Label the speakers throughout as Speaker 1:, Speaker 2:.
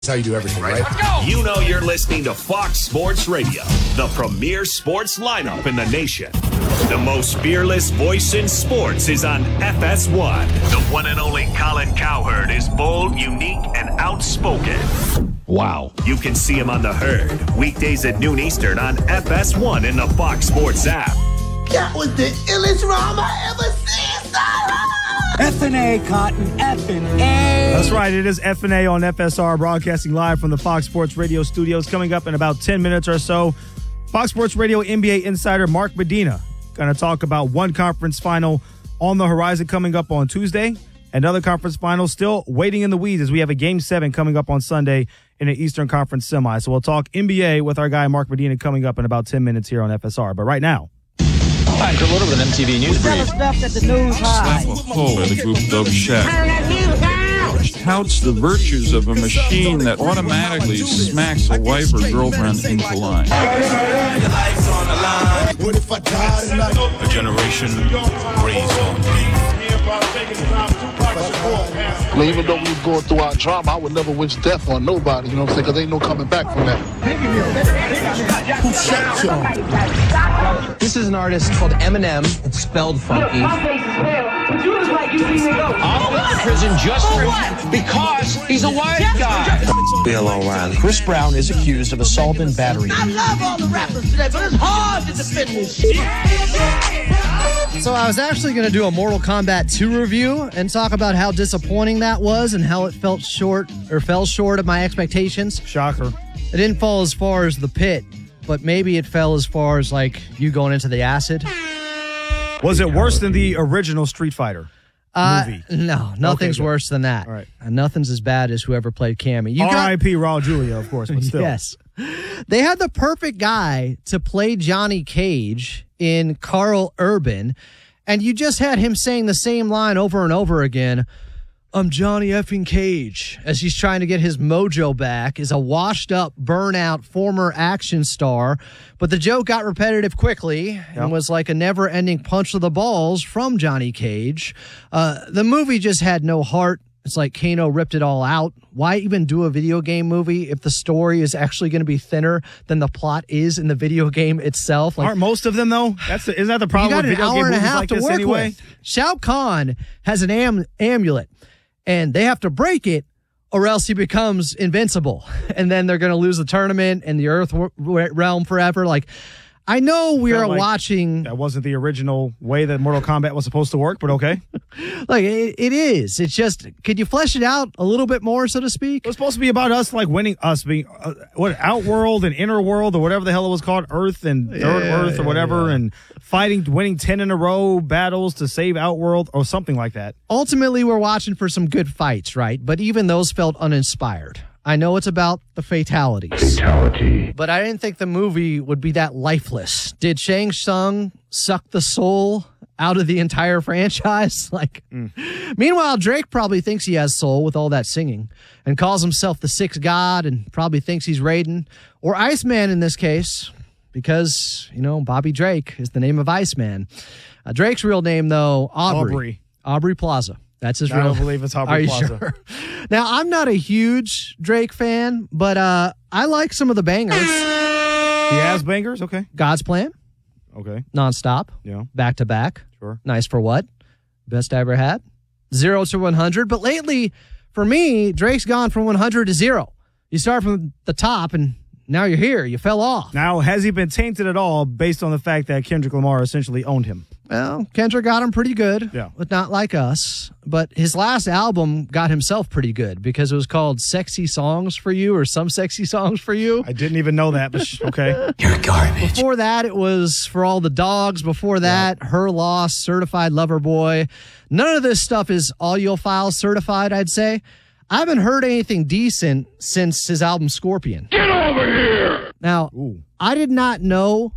Speaker 1: That's how you do everything, right?
Speaker 2: Let's go!
Speaker 3: You know you're listening to Fox Sports Radio, the premier sports lineup in the nation. The most fearless voice in sports is on FS1. The one and only Colin Cowherd is bold, unique, and outspoken.
Speaker 4: Wow.
Speaker 3: You can see him on The Herd, weekdays at noon Eastern on FS1 in the Fox Sports app.
Speaker 5: That was the illest rhyme I ever seen, Sarah!
Speaker 6: F&A, Cotton, F&A.
Speaker 7: That's right. It is F&A on FSR, broadcasting live from the Fox Sports Radio studios. Coming up in about 10 minutes or so, Fox Sports Radio NBA insider Mark Medina going to talk about one conference final on the horizon coming up on Tuesday. Another conference final still waiting in the weeds as we have a Game 7 coming up on Sunday in the Eastern Conference semi. So we'll talk NBA with our guy Mark Medina coming up in about 10 minutes here on FSR. But right now,
Speaker 8: Hi, Kurt Little with an MTV News Brief.
Speaker 6: Stuff that the news hides.
Speaker 9: Slap a hole in the group Dove Shack. Touts the virtues of a machine that automatically smacks a wife or girlfriend into line.
Speaker 10: A generation raised on me.
Speaker 11: Well, even though we was going through our drama, I would never wish death on nobody, you know what I'm saying? Because ain't no coming back from that.
Speaker 5: Who shot you?
Speaker 8: This is an artist called Eminem. It's spelled funky.
Speaker 12: But you look like you seen me go.
Speaker 8: I'll go to prison just for because he's a white guy.
Speaker 10: Bill O'Reilly.
Speaker 8: Chris Brown is accused of assault and battery.
Speaker 5: I love all the rappers today, but it's hard to defend this shit.
Speaker 13: So I was actually going to do a Mortal Kombat 2 review and talk about how disappointing that was and how it fell short of my expectations.
Speaker 7: shocker.
Speaker 13: It didn't fall as far as the pit, but maybe it fell as far as like you going into the acid.
Speaker 7: Was it worse than the original Street Fighter movie?
Speaker 13: No, nothing's
Speaker 7: Okay,
Speaker 13: worse than that.
Speaker 7: All right.
Speaker 13: And nothing's as bad as whoever played Cammy.
Speaker 7: R.I.P. Raul Julia, of course, but still.
Speaker 13: Yes. They had the perfect guy to play Johnny Cage in Carl Urban, and you just had him saying the same line over and over again. I'm Johnny effing Cage, as he's trying to get his mojo back as a washed-up, burnout former action star. But the joke got repetitive quickly and was like a never-ending punch to the balls from Johnny Cage. The movie just had no heart. It's like Kano ripped it all out. Why even do a video game movie if the story is actually going to be thinner than the plot is in the video game itself?
Speaker 7: Aren't most of them, though? Isn't that the problem with video game movies like this anyway?
Speaker 13: With. Shao Kahn has an amulet, and they have to break it or else he becomes invincible. And then they're going to lose the tournament and the Earth realm forever. Like, I know we are watching.
Speaker 7: That wasn't the original way that Mortal Kombat was supposed to work, but okay.
Speaker 13: Like, it is. It's just, could you flesh it out a little bit more, so to speak?
Speaker 7: It was supposed to be about us, like, winning, us being, Outworld and Inner World or whatever the hell it was called, Earth and Third Earth or whatever, and winning 10 in a row battles to save Outworld or something like that.
Speaker 13: Ultimately, we're watching for some good fights, right? But even those felt uninspired. I know it's about the fatalities. But I didn't think the movie would be that lifeless. Did Shang Tsung suck the soul out of the entire franchise? Meanwhile, Drake probably thinks he has soul with all that singing and calls himself the sixth god and probably thinks he's Raiden or Iceman in this case because, Bobby Drake is the name of Iceman. Drake's real name, though, Aubrey Plaza. That's his real name.
Speaker 7: I don't believe it's Aubrey Plaza.
Speaker 13: Sure? Now, I'm not a huge Drake fan, but I like some of the bangers.
Speaker 7: He has bangers? Okay.
Speaker 13: God's Plan.
Speaker 7: Okay.
Speaker 13: Nonstop.
Speaker 7: Yeah.
Speaker 13: Back to back.
Speaker 7: Sure.
Speaker 13: Nice for What? Best I ever had. 0 to 100. But lately, for me, Drake's gone from 100 to 0. You start from the top and now you're here. You fell off.
Speaker 7: Now, has he been tainted at all based on the fact that Kendrick Lamar essentially owned him?
Speaker 13: Well, Kendrick got him pretty good,
Speaker 7: but
Speaker 13: not like us. But his last album got himself pretty good because it was called Sexy Songs for You or Some Sexy Songs for You.
Speaker 7: I didn't even know that, but okay.
Speaker 13: You're garbage. Before that, it was For All the Dogs. Before that, Her Loss, Certified Lover Boy. None of this stuff is audiophile certified, I'd say. I haven't heard anything decent since his album Scorpion.
Speaker 10: Get over here!
Speaker 13: Now, I did not know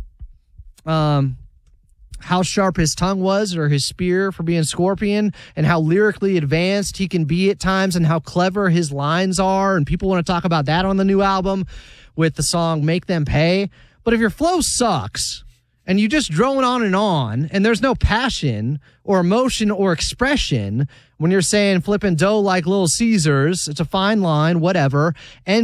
Speaker 13: how sharp his tongue was or his spear for being Scorpion and how lyrically advanced he can be at times and how clever his lines are. And people want to talk about that on the new album with the song Make Them Pay. But if your flow sucks and you just drone on, and there's no passion or emotion or expression when you're saying flipping dough like Little Caesars. It's a fine line, whatever. And